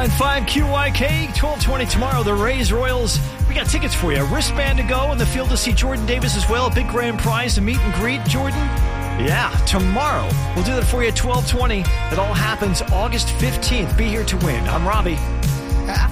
99.5 QYK, 12:20 tomorrow. The Rays Royals. We got tickets for you. A wristband to go in the field to see Jordan Davis as well. A big grand prize to meet and greet Jordan. Yeah, tomorrow. We'll do that for you at 12:20. It all happens August 15th. Be here to win. I'm Robbie.